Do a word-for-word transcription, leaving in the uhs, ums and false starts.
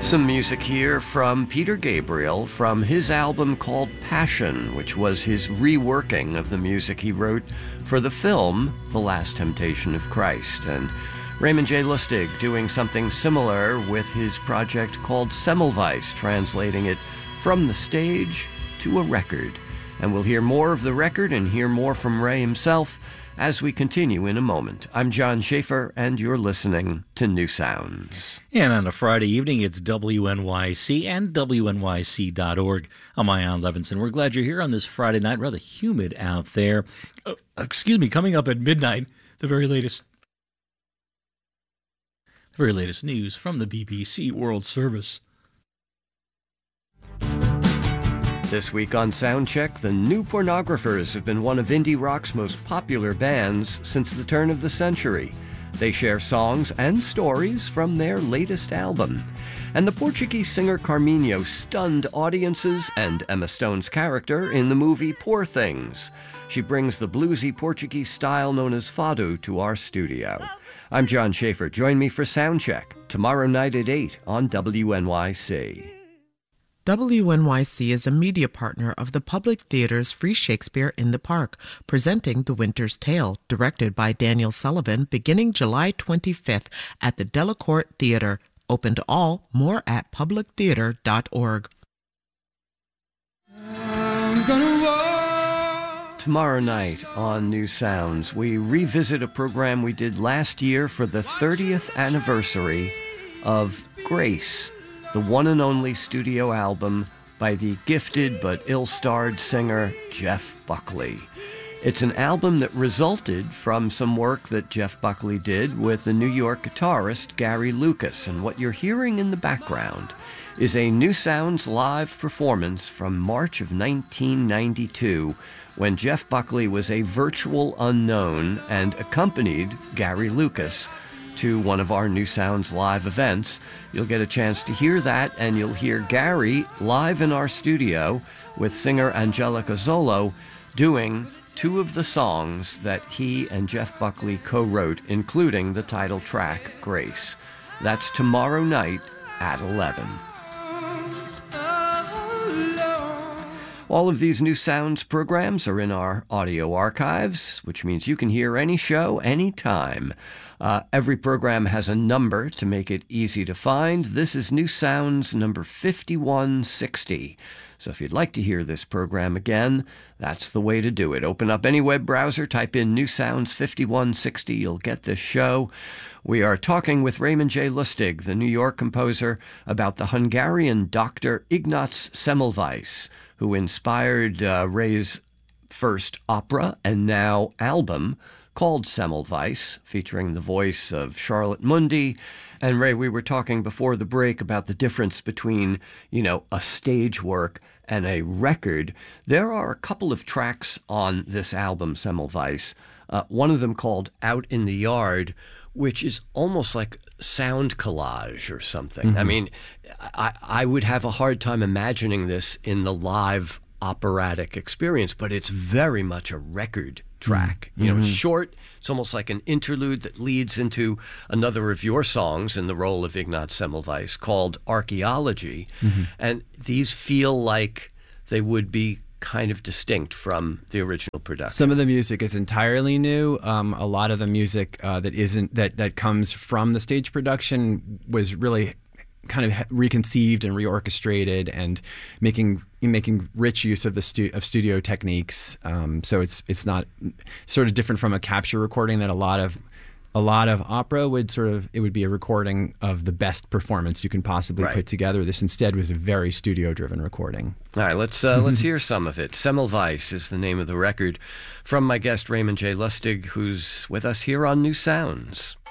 Some music here from Peter Gabriel from his album called Passion, which was his reworking of the music he wrote for the film The Last Temptation of Christ. And Raymond J. Lustig doing something similar with his project called Semmelweis, translating it from the stage to a record. And we'll hear more of the record and hear more from Ray himself as we continue in a moment. I'm John Schaefer, and you're listening to New Sounds. And on a Friday evening, it's W N Y C and W N Y C dot org. I'm Ian Levinson. We're glad you're here on this Friday night. Rather humid out there. Uh, excuse me, coming up at midnight, the very latest, the very latest news from the B B C World Service. This week on Soundcheck, the New Pornographers have been one of indie rock's most popular bands since the turn of the century. They share songs and stories from their latest album. And the Portuguese singer Carminho stunned audiences and Emma Stone's character in the movie Poor Things. She brings the bluesy Portuguese style known as fado to our studio. I'm John Schaefer. Join me for Soundcheck tomorrow night at eight on W N Y C. W N Y C is a media partner of the Public Theater's Free Shakespeare in the Park, presenting The Winter's Tale, directed by Daniel Sullivan, beginning July twenty-fifth at the Delacorte Theater. Open to all. More at public theater dot org. Tomorrow night on New Sounds, we revisit a program we did last year for the thirtieth anniversary of Grace, the one and only studio album by the gifted but ill-starred singer Jeff Buckley. It's an album that resulted from some work that Jeff Buckley did with the New York guitarist Gary Lucas, and what you're hearing in the background is a New Sounds live performance from March of nineteen ninety-two, when Jeff Buckley was a virtual unknown and accompanied Gary Lucas to one of our New Sounds live events. You'll get a chance to hear that, and you'll hear Gary live in our studio with singer Angelica Zolo doing two of the songs that he and Jeff Buckley co-wrote, including the title track, Grace. That's tomorrow night at eleven. All of these New Sounds programs are in our audio archives, which means you can hear any show anytime. Uh, every program has a number to make it easy to find. This is New Sounds number fifty-one sixty. So if you'd like to hear this program again, that's the way to do it. Open up any web browser, type in New Sounds fifty-one sixty, you'll get this show. We are talking with Raymond J. Lustig, the New York composer, about the Hungarian doctor Ignác Semmelweis, who inspired uh, Ray's first opera and now album called Semmelweis, featuring the voice of Charlotte Mundy. And Ray, we were talking before the break about the difference between, you know, a stage work and a record. There are a couple of tracks on this album, Semmelweis, uh, one of them called Out in the Yard, which is almost like sound collage or something. Mm-hmm. I mean, I, I would have a hard time imagining this in the live operatic experience, but it's very much a record track. Mm-hmm. You know, it's short. It's almost like an interlude that leads into another of your songs in the role of Ignác Semmelweis called Archaeology. Mm-hmm. And these feel like they would be kind of distinct from the original production. Some of the music is entirely new. Um, a lot of the music uh, that isn't that that comes from the stage production was really kind of reconceived and reorchestrated, and making making rich use of the stu- of studio techniques. Um, so it's it's not sort of different from a capture recording that a lot of a lot of opera would sort of, it would be a recording of the best performance you can possibly right. put together. This instead was a very studio-driven recording. All right, let's uh, let's hear some of it. Semmelweis is the name of the record from my guest Raymond J. Lustig, who's with us here on New Sounds.